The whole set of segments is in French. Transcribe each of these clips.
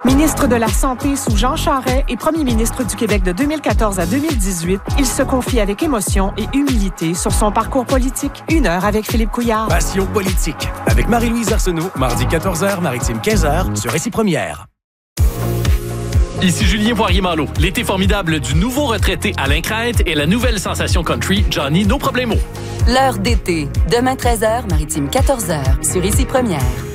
Ministre de la Santé sous Jean Charest et premier ministre du Québec de 2014 à 2018, il se confie avec émotion et humilité sur son parcours politique. 1 heure avec Philippe Couillard. Passion politique avec Marie-Louise Arsenault, mardi 14h, Maritime 15h, sur Récit Première. Ici Julien Poirier-Malo. L'été formidable du nouveau retraité Alain Crainte et la nouvelle sensation country Johnny No Problemo. L'heure d'été, demain 13h, Maritime 14h, sur Récit Première.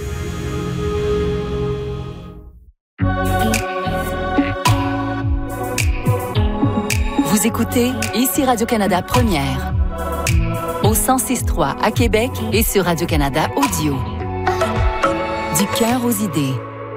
Vous écoutez ici Radio-Canada Première. Au 106.3 à Québec et sur Radio-Canada Audio. Du cœur aux idées.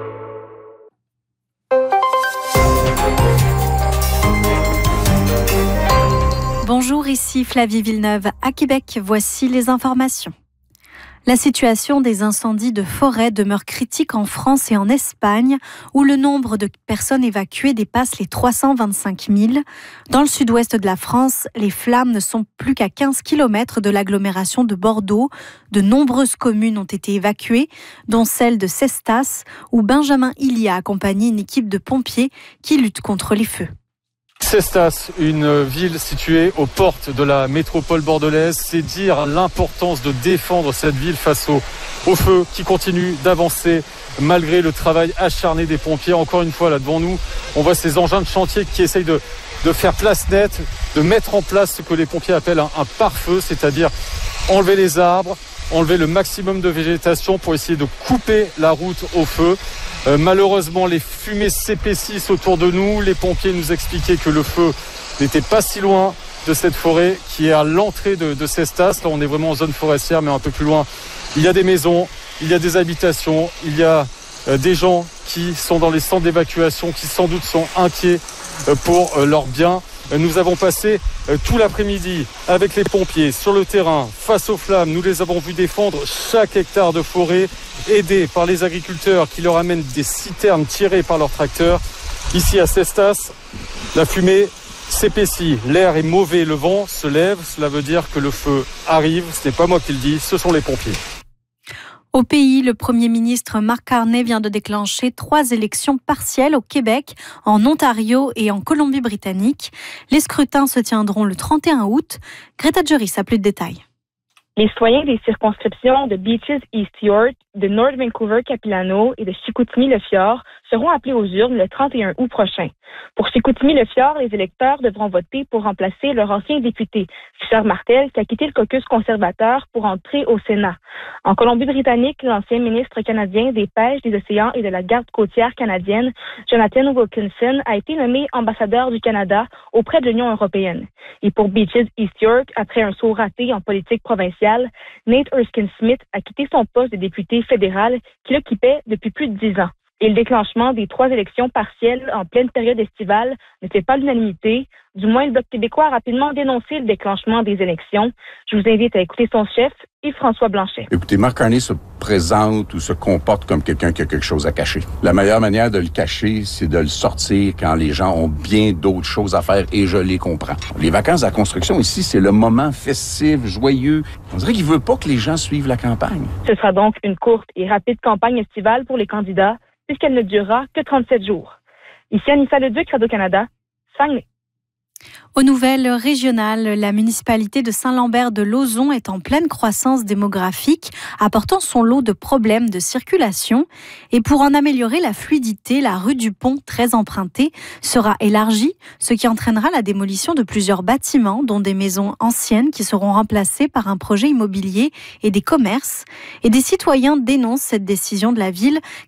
Bonjour, ici Flavie Villeneuve à Québec. Voici les informations. La situation des incendies de forêt demeure critique en France et en Espagne, où le nombre de personnes évacuées dépasse les 325 000. Dans le sud-ouest de la France, les flammes ne sont plus qu'à 15 km de l'agglomération de Bordeaux. De nombreuses communes ont été évacuées, dont celle de Cestas, où Benjamin Illy a accompagné une équipe de pompiers qui lutte contre les feux. Cestas, une ville située aux portes de la métropole bordelaise, c'est dire l'importance de défendre cette ville face au feu qui continue d'avancer malgré le travail acharné des pompiers. Encore une fois, là devant nous, on voit ces engins de chantier qui essayent de faire place nette, de mettre en place ce que les pompiers appellent un pare-feu, c'est-à-dire enlever les arbres, enlever le maximum de végétation pour essayer de couper la route au feu. Malheureusement, les fumées s'épaississent autour de nous. Les pompiers nous expliquaient que le feu n'était pas si loin de cette forêt qui est à l'entrée de Cestas. Là, on est vraiment en zone forestière, mais un peu plus loin, il y a des maisons, il y a des habitations, il y a des gens qui sont dans les centres d'évacuation, qui sans doute sont inquiets pour leurs biens. Nous avons passé tout l'après-midi avec les pompiers sur le terrain, face aux flammes. Nous les avons vus défendre chaque hectare de forêt, aidés par les agriculteurs qui leur amènent des citernes tirées par leurs tracteurs. Ici à Cestas, la fumée s'épaissit, l'air est mauvais, le vent se lève. Cela veut dire que le feu arrive. Ce n'est pas moi qui le dis, ce sont les pompiers. Au pays, le Premier ministre Mark Carney vient de déclencher 3 élections partielles au Québec, en Ontario et en Colombie-Britannique. Les scrutins se tiendront le 31 août. Greta Juris a plus de détails. Les citoyens des circonscriptions de Beaches East York, de North Vancouver-Capilano et de Chicoutimi-Le-Fjord seront appelés aux urnes le 31 août prochain. Pour Chicoutimi-Le-Fjord, les électeurs devront voter pour remplacer leur ancien député, Fisher Martel, qui a quitté le caucus conservateur pour entrer au Sénat. En Colombie-Britannique, l'ancien ministre canadien des Pêches, des Océans et de la Garde côtière canadienne, Jonathan Wilkinson, a été nommé ambassadeur du Canada auprès de l'Union européenne. Et pour Beaches East York, après un saut raté en politique provinciale, Nate Erskine-Smith a quitté son poste de député fédéral qu'il occupait depuis plus de 10 ans. Et le déclenchement des 3 élections partielles en pleine période estivale ne fait pas l'unanimité. Du moins, le Bloc québécois a rapidement dénoncé le déclenchement des élections. Je vous invite à écouter son chef, Yves-François Blanchet. Écoutez, Mark Carney se présente ou se comporte comme quelqu'un qui a quelque chose à cacher. La meilleure manière de le cacher, c'est de le sortir quand les gens ont bien d'autres choses à faire, et je les comprends. Les vacances à la construction ici, c'est le moment festif, joyeux. On dirait qu'il veut pas que les gens suivent la campagne. Ce sera donc une courte et rapide campagne estivale pour les candidats, puisqu'elle ne durera que 37 jours. Ici Anissa Leduc, Radio-Canada, Saguenay. Aux nouvelles régionales, la municipalité de Saint-Lambert-de-Lauzon est en pleine croissance démographique, apportant son lot de problèmes de circulation. Et pour en améliorer la fluidité, la rue du Pont, très empruntée, sera élargie, ce qui entraînera la démolition de plusieurs bâtiments, dont des maisons anciennes qui seront remplacées par un projet immobilier et des commerces. Et des citoyens dénoncent cette décision de la ville,